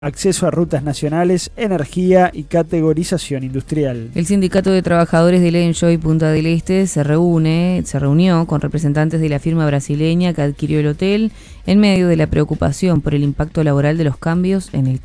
acceso a rutas nacionales, energía y categorización industrial. El Sindicato de Trabajadores del Enjoy Punta del Este se reunió con representantes de la firma brasileña que adquirió el hotel en medio de la preocupación por el impacto laboral de los cambios en el